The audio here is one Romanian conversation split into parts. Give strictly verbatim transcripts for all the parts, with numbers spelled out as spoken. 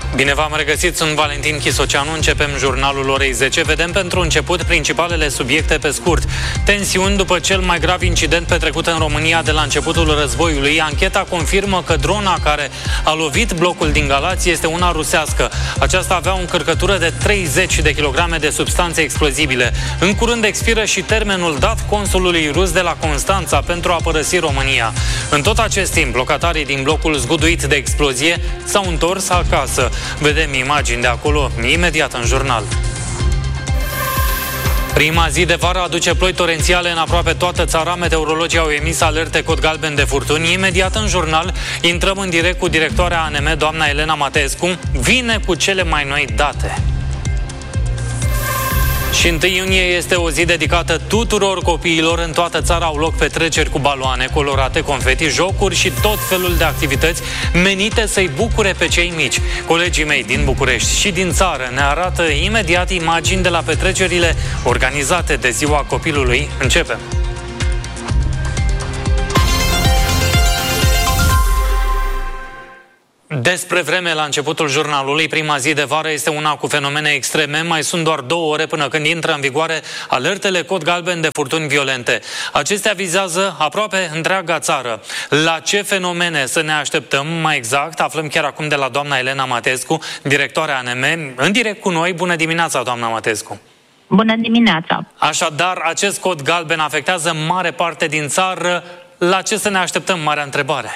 Bine v-am regăsit, sunt Valentin Chisoceanu, începem jurnalul orei zece. Vedem pentru început principalele subiecte pe scurt. Tensiuni după cel mai grav incident petrecut în România de la începutul războiului. Ancheta confirmă că drona care a lovit blocul din Galați este una rusească. Aceasta avea o încărcătură de treizeci de kilograme de substanțe explozibile. În curând expiră și termenul dat consulului rus de la Constanța pentru a părăsi România. În tot acest timp, locatarii din blocul zguduit de explozie s-au întors acasă. Vedem imagini de acolo imediat în jurnal. Prima zi de vară aduce ploi torențiale în aproape toată țara. Meteorologii au emis alerte cod galben de furtuni. Imediat în jurnal intrăm în direct cu directoarea A N M, doamna Elena Matescu. Vine cu cele mai noi date. Și întâi iunie este o zi dedicată tuturor copiilor. În toată țara au loc petreceri cu baloane colorate, confeti, jocuri și tot felul de activități menite să-i bucure pe cei mici. Colegii mei din București și din țară ne arată imediat imagini de la petrecerile organizate de Ziua Copilului. Începem! Despre vreme la începutul jurnalului, prima zi de vară este una cu fenomene extreme. Mai sunt doar două ore până când intră în vigoare alertele cod galben de furtuni violente. Acestea vizează aproape întreaga țară. La ce fenomene să ne așteptăm mai exact? Aflăm chiar acum de la doamna Elena Matescu, directoarea A N M, în direct cu noi. Bună dimineața, doamna Matescu! Bună dimineața! Așadar, acest cod galben afectează mare parte din țară. La ce să ne așteptăm? Marea întrebare.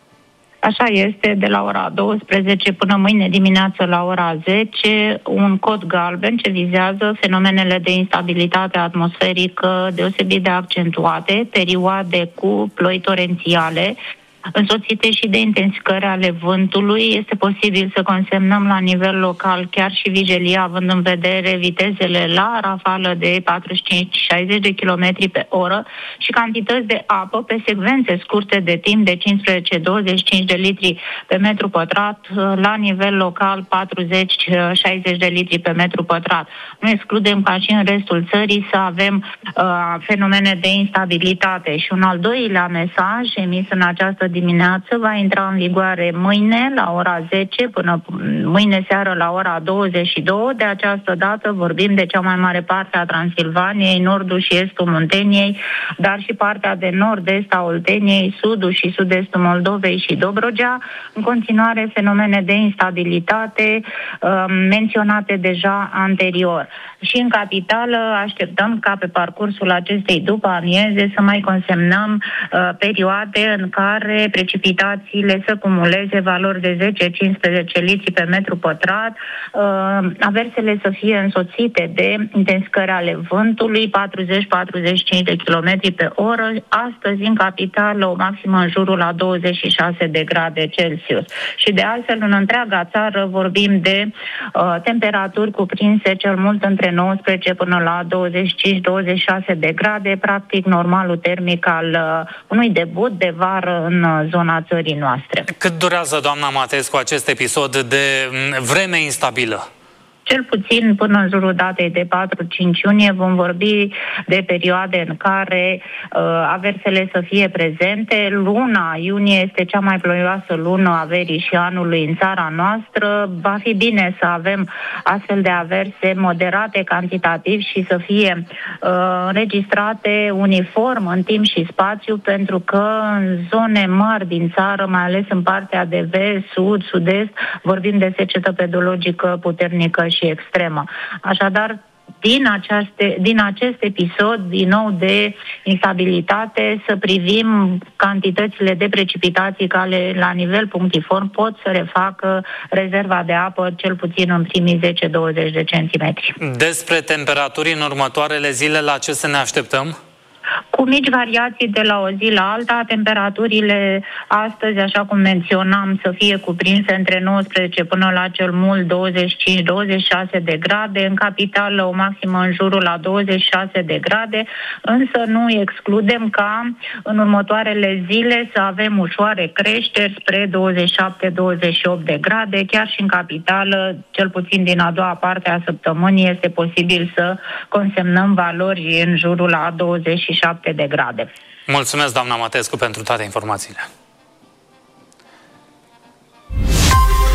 Așa este, de la ora douăsprezece până mâine dimineață la ora zece, un cod galben ce vizează fenomenele de instabilitate atmosferică deosebit de accentuate, perioade cu ploi torențiale, însoțite și de intensificări ale vântului. Este posibil să consemnăm la nivel local chiar și vigilia, având în vedere vitezele la rafală de patruzeci și cinci șaizeci de kilometri pe oră și cantități de apă pe secvențe scurte de timp de cincisprezece douăzeci și cinci de litri pe metru pătrat, la nivel local patruzeci șaizeci de litri pe metru pătrat. Nu excludem ca și în restul țării să avem uh, fenomene de instabilitate. Și un al doilea mesaj emis în această dimineață va intra în vigoare mâine la ora zece până mâine seară la ora douăzeci și două. De această dată vorbim de cea mai mare parte a Transilvaniei, nordul și estul Munteniei, dar și partea de nord-est a Olteniei, sudul și sud-estul Moldovei și Dobrogea. În continuare fenomene de instabilitate uh, menționate deja anterior. Și în capitală așteptăm ca pe parcursul acestei după amieze să mai consemnăm uh, perioade în care precipitațiile să cumuleze valori de zece cincisprezece litri pe metru pătrat, uh, aversele să fie însoțite de intensificări ale vântului, patruzeci patruzeci și cinci de kilometri pe oră. Astăzi, în capitală, o maximă în jurul la douăzeci și șase de grade Celsius. Și de altfel, în întreaga țară vorbim de uh, temperaturi cuprinse cel mult între nouăsprezece până la douăzeci și cinci douăzeci și șase de grade, practic normalul termic al uh, unui debut de vară în zona țării noastre. Cât durează, doamna Matescu, acest episod de vreme instabilă? Cel puțin până în jurul datei de patru cinci iunie vom vorbi de perioade în care uh, aversele să fie prezente. Luna iunie este cea mai ploioasă lună a verii și anului în țara noastră. Va fi bine să avem astfel de averse moderate cantitativ și să fie uh, înregistrate uniform în timp și spațiu, pentru că în zone mari din țară, mai ales în partea de vest, sud, sud-est, vorbim de secetă pedologică puternică și extremă. Așadar, din, aceaste, din acest episod, din nou de instabilitate, să privim cantitățile de precipitații care la nivel punctiform pot să refacă rezerva de apă cel puțin în primii zece douăzeci de centimetri. Despre temperaturi în următoarele zile, la ce să ne așteptăm? Cu mici variații de la o zi la alta, temperaturile astăzi, așa cum menționam, să fie cuprinse între nouăsprezece până la cel mult douăzeci și cinci douăzeci și șase de grade, în capitală o maximă în jurul la douăzeci și șase de grade, însă nu excludem ca în următoarele zile să avem ușoare creșteri spre douăzeci și șapte douăzeci și opt de grade, chiar și în capitală, cel puțin din a doua parte a săptămânii, este posibil să consemnăm valori în jurul la douăzeci și șapte de grade. Mulțumesc, doamna Matescu, pentru toate informațiile.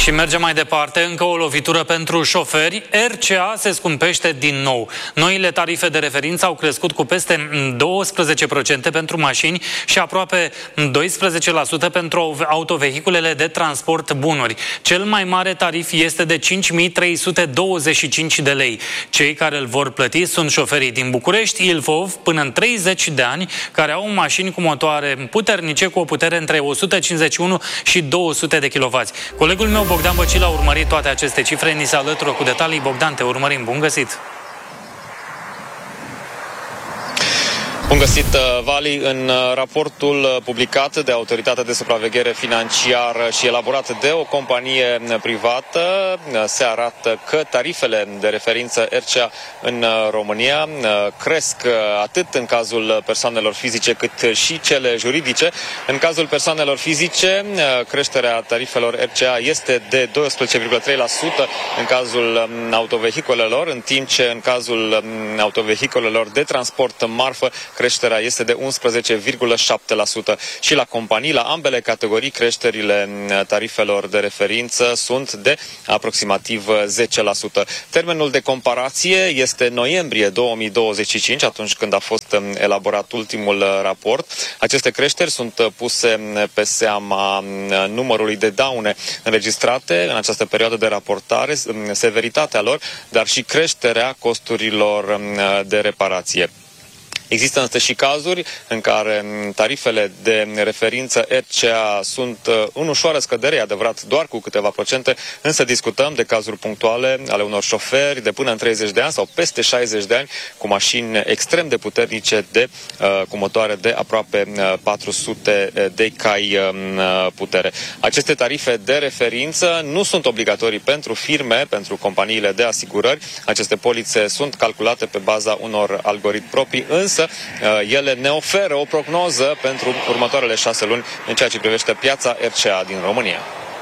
Și mergem mai departe, încă o lovitură pentru șoferi. R C A se scumpește din nou. Noile tarife de referință au crescut cu peste douăsprezece la sută pentru mașini și aproape doisprezece la sută pentru autovehiculele de transport bunuri. Cel mai mare tarif este de cinci mii trei sute douăzeci și cinci de lei. Cei care îl vor plăti sunt șoferii din București, Ilfov, până în treizeci de ani, care au mașini cu motoare puternice, cu o putere între o sută cincizeci și unu și două sute de kilowați. Colegul meu, Bogdan Băcil, a urmărit toate aceste cifre, ni se alătură cu detalii. Bogdan, te urmărim. Bun găsit! Bun găsit, Vali. În raportul publicat de Autoritatea de Supraveghere Financiară și elaborat de o companie privată, se arată că tarifele de referință R C A în România cresc atât în cazul persoanelor fizice cât și cele juridice. În cazul persoanelor fizice, creșterea tarifelor R C A este de doisprezece virgulă trei la sută în cazul autovehiculelor, în timp ce în cazul autovehiculelor de transport marfă creșterea este de unsprezece virgulă șapte la sută. Și la companii, la ambele categorii, creșterile tarifelor de referință sunt de aproximativ zece la sută. Termenul de comparație este noiembrie două mii douăzeci și cinci, atunci când a fost elaborat ultimul raport. Aceste creșteri sunt puse pe seama numărului de daune înregistrate în această perioadă de raportare, severitatea lor, dar și creșterea costurilor de reparație. Există însă și cazuri în care tarifele de referință R C A sunt în ușoară scădere, e adevărat, doar cu câteva procente, însă discutăm de cazuri punctuale ale unor șoferi de până în treizeci de ani sau peste șaizeci de ani cu mașini extrem de puternice, de, cu motoare de aproape patru sute de cai putere. Aceste tarife de referință nu sunt obligatorii pentru firme, pentru companiile de asigurări. Aceste polițe sunt calculate pe baza unor algoritmi proprii, însă ele ne oferă o prognoză pentru următoarele șase luni în ceea ce privește piața R C A din România.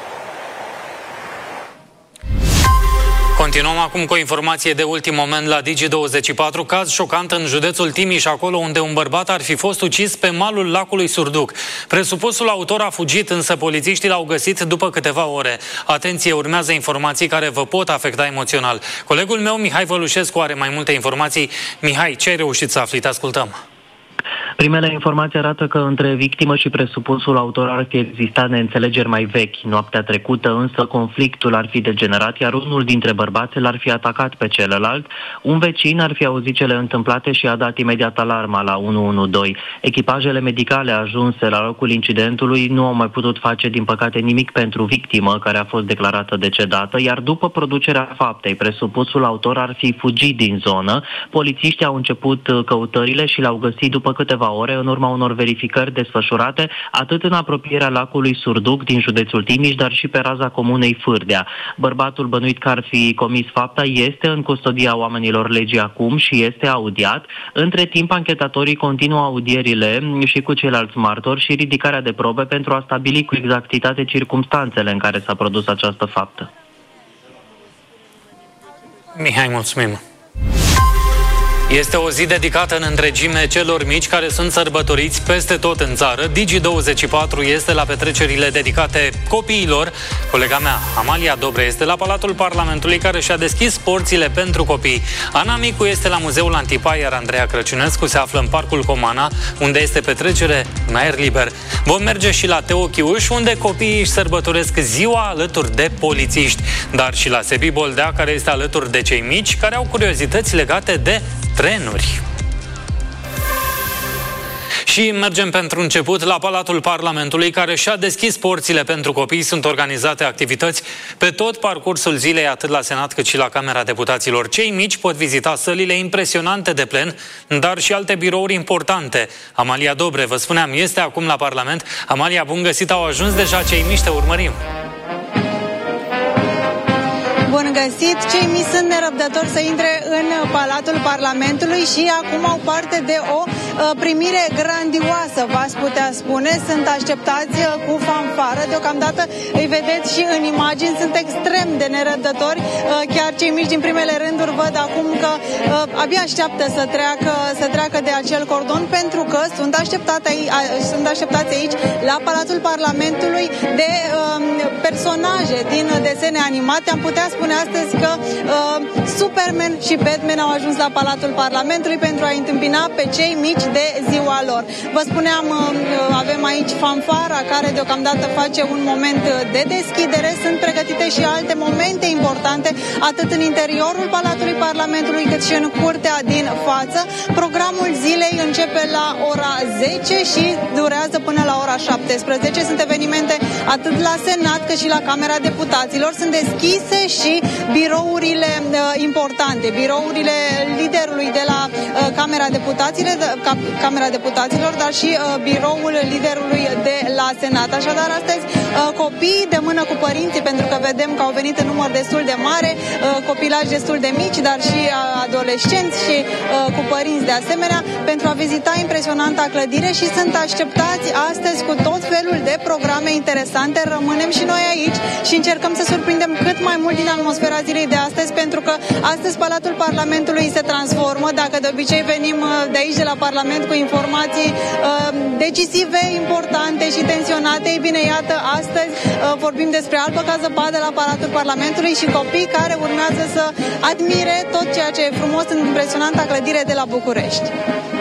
Continuăm acum cu o informație de ultim moment la Digi douăzeci și patru. Caz șocant în județul Timiș, acolo unde un bărbat ar fi fost ucis pe malul lacului Surduc. Presupusul autor a fugit, însă polițiștii l-au găsit după câteva ore. Atenție, urmează informații care vă pot afecta emoțional. Colegul meu, Mihai Vălușescu, are mai multe informații. Mihai, ce ai reușit să afli? Te ascultăm. Primele informații arată că între victimă și presupusul autor ar fi existat neînțelegeri mai vechi. Noaptea trecută însă conflictul ar fi degenerat, iar unul dintre bărbați l-ar fi atacat pe celălalt. Un vecin ar fi auzit cele întâmplate și a dat imediat alarma la unu unu doi. Echipajele medicale ajunse la locul incidentului nu au mai putut face, din păcate, nimic pentru victimă, care a fost declarată decedată, iar după producerea faptei, presupusul autor ar fi fugit din zonă. Polițiștii au început căutările și l-au găsit după câteva ore, în urma unor verificări desfășurate atât în apropierea lacului Surduc din județul Timiș, dar și pe raza comunei Fârdea. Bărbatul bănuit că ar fi comis fapta este în custodia oamenilor legii acum și este audiat. Între timp, anchetatorii continuă audierile și cu ceilalți martori și ridicarea de probe pentru a stabili cu exactitate circumstanțele în care s-a produs această faptă. Mihai, mulțumim! Este o zi dedicată în întregime celor mici care sunt sărbătoriți peste tot în țară. Digi douăzeci și patru este la petrecerile dedicate copiilor. Colega mea, Amalia Dobre, este la Palatul Parlamentului, care și-a deschis porțile pentru copii. Ana Micu este la Muzeul Antipa, iar Andreea Crăciunescu se află în Parcul Comana, unde este petrecere în aer liber. Vom merge și la Teo Chiuș, unde copiii își sărbătoresc ziua alături de polițiști, dar și la Sebi Boldea, care este alături de cei mici care au curiozități legate de trenuri. Și mergem pentru început la Palatul Parlamentului, care și-a deschis porțile pentru copii. Sunt organizate activități pe tot parcursul zilei, atât la Senat cât și la Camera Deputaților. Cei mici pot vizita sălile impresionante de plen, dar și alte birouri importante. Amalia Dobre, vă spuneam, este acum la Parlament. Amalia, bun găsit, au ajuns deja cei mici, te urmărim. Bun găsit! Cei mici sunt nerăbdători să intre în Palatul Parlamentului și acum au parte de o primire grandioasă, v-aș putea spune. Sunt așteptați cu fanfară. Deocamdată îi vedeți și în imagini, sunt extrem de nerăbdători. Chiar cei mici din primele rânduri văd acum că abia așteaptă să treacă, să treacă de acel cordon, pentru că sunt așteptați aici, sunt așteptați aici la Palatul Parlamentului de personaje personaje din desene animate, am putea spune astăzi că uh, Superman și Batman au ajuns la Palatul Parlamentului pentru a întâmpina pe cei mici de ziua lor. Vă spuneam, uh, avem aici fanfara care deocamdată face un moment de deschidere. Sunt pregătite și alte momente importante, atât în interiorul Palatului Parlamentului, cât și în curtea din față. Programul zilei începe la ora zece și durează până la ora șaptesprezece. Sunt evenimente atât la Senat cât și la Camera Deputaților. Sunt deschise și birourile uh, importante, birourile liderului de la uh, Camera Deputaților, ca, Camera Deputaților, dar și uh, biroul liderului de la Senat. Așadar, astăzi uh, copiii de mână cu părinții, pentru că vedem că au venit în număr destul de mare, uh, copilași destul de mici, dar și uh, adolescenți și uh, cu părinți de asemenea, pentru a vizita impresionanta clădire și sunt așteptați astăzi cu tot felul de programe interesante. Rămânem și noi aici și încercăm să surprindem cât mai mult din atmosfera zilei de astăzi, pentru că astăzi Palatul Parlamentului se transformă. Dacă de obicei venim de aici, de la Parlament, cu informații uh, decisive, importante și tensionate, ei bine, iată, astăzi uh, vorbim despre albă ca zăpadă la Palatul Parlamentului și copii care urmează să admire tot ceea ce e frumos în impresionanta clădire de la București.